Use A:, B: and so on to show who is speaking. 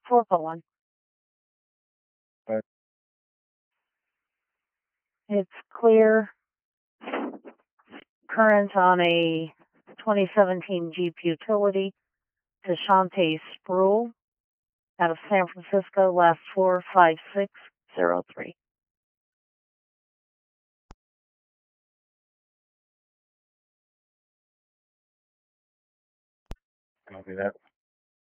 A: 4-1.
B: But
A: it's clear. Current on a 2017 Jeep Utility to Shante Sproul out of San Francisco, last 45603.
B: copy that.